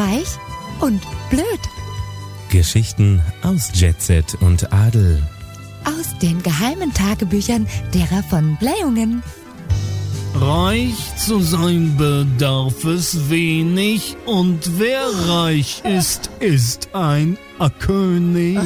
reich und blöd. Geschichten aus Jet Set und Adel. Aus den geheimen Tagebüchern derer von Blähungen. Reich zu sein bedarf es wenig, und wer reich ist, ist ein König.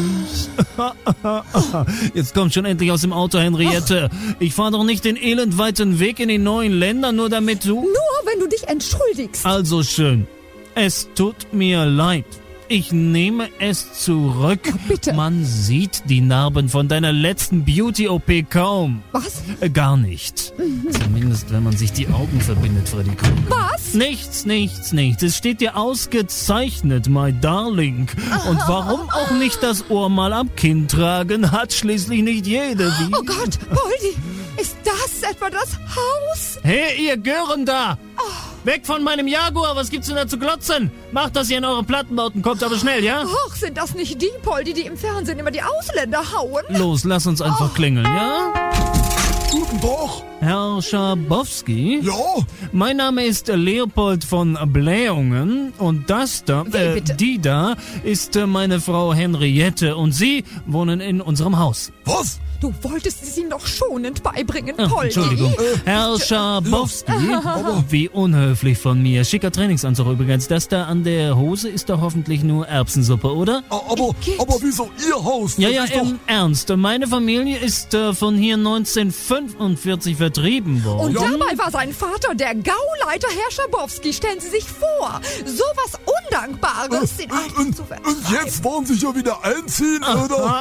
Jetzt komm schon endlich aus dem Auto, Henriette. Ich fahre doch nicht den elendweiten Weg in die neuen Länder, nur damit du... Nur wenn du dich entschuldigst. Also schön. Es tut mir leid. Ich nehme es zurück. Bitte. Man sieht die Narben von deiner letzten Beauty-OP kaum. Was? Gar nicht. Zumindest, wenn man sich die Augen verbindet, Freddy Krueger. Was? Nichts. Es steht dir ausgezeichnet, my darling. Und warum auch nicht das Ohr mal am Kinn tragen, hat schließlich nicht jede. Wie? Oh Gott, Poldi, ist das etwa das Haus? Hey, ihr Gören da! Weg von meinem Jaguar, was gibt's denn da zu glotzen? Macht, dass ihr in eure Plattenbauten kommt, aber schnell, ja? Och, sind das nicht die, Poldi, die im Fernsehen immer die Ausländer hauen? Los, lass uns einfach klingeln, ja? Guten Tag. Herr Schabowski? Ja? Mein Name ist Leopold von Blähungen und das da, bitte? die da, ist meine Frau Henriette und Sie wohnen in unserem Haus. Was? Du wolltest es ihm doch schonend beibringen, Poldi. Entschuldigung. Herr Schabowski, wie unhöflich von mir. Schicker Trainingsanzug übrigens. Das da an der Hose ist doch hoffentlich nur Erbsensuppe, oder? Aber wieso Ihr Haus? Ja, Das ist doch... im Ernst. Meine Familie ist von hier 1945 vertrieben worden. Und dabei war sein Vater der Gauleiter Herr Schabowski. Stellen Sie sich vor, sowas Undankbares den Alten zu vertreiben. Und jetzt wollen Sie schon wieder einziehen, oder?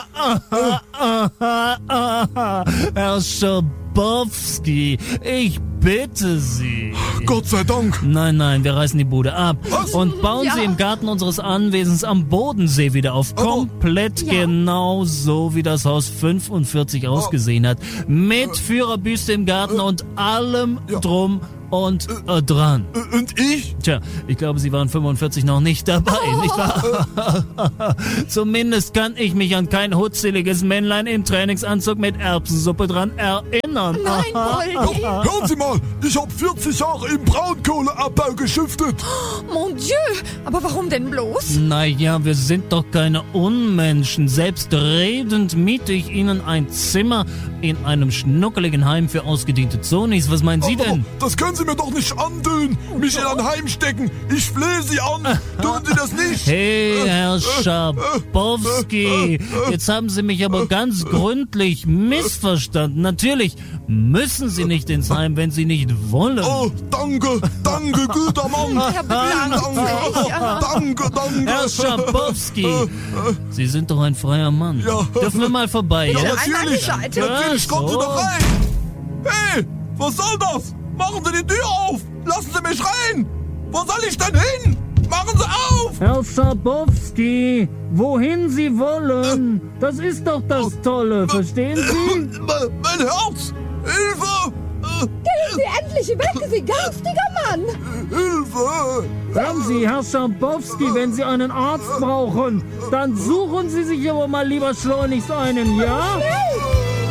Herr Schabowski, ich bitte Sie. Gott sei Dank. Nein, wir reißen die Bude ab Was? und bauen sie im Garten unseres Anwesens am Bodensee wieder auf. Komplett genau so, wie das Haus 45 ausgesehen hat. Mit Führerbüste im Garten und allem drum und dran. Und ich? Tja, ich glaube, Sie waren 45 noch nicht dabei, nicht wahr? Zumindest kann ich mich an kein hutzeliges Männlein im Trainingsanzug mit Erbsensuppe dran erinnern. Nein, Poldi. Hören Sie mal, ich habe 40 Jahre im Braunkohleabbau geschuftet. Mon Dieu, aber warum denn bloß? Naja, wir sind doch keine Unmenschen. Selbstredend miete ich Ihnen ein Zimmer in einem schnuckeligen Heim für ausgediente Zonis. Was meinen Sie denn? Das können Sie mir doch nicht antun. Mich in ein Heim stecken. Ich flehe Sie an. Tun Sie das nicht. Hey, Herr Schabowski, jetzt haben Sie mich aber ganz gründlich missverstanden. Natürlich müssen Sie nicht ins Heim, wenn Sie nicht wollen. Oh, danke, guter Mann. Herr Blank, Danke. Herr Schabowski, Sie sind doch ein freier Mann. Ja. Dürfen wir mal vorbei, Ja, ja? natürlich. Seite. Natürlich, kommen Sie so. doch rein. Hey, was soll das? Machen Sie die Tür auf. Lassen Sie mich rein. Wo soll ich denn hin? Machen Sie auf. Herr Schabowski, wohin Sie wollen? Das ist doch das Tolle, verstehen Sie? Mein Herz. Hilfe. Gehen Sie endlich weg, Sie garstiger Mann! Hilfe. Hören Sie, Herr Schabowski, wenn Sie einen Arzt brauchen, dann suchen Sie sich aber mal lieber schleunigst einen, ja? Schnell!